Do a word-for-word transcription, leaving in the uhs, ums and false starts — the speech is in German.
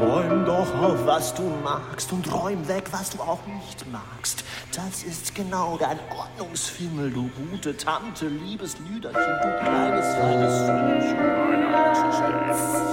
Räum doch auf, was du magst und räum weg, was du auch nicht magst. Das ist genau dein Ordnungsfimmel, du gute Tante, liebes Lüderchen, du kleines, feines Söhnchen meiner Existenz.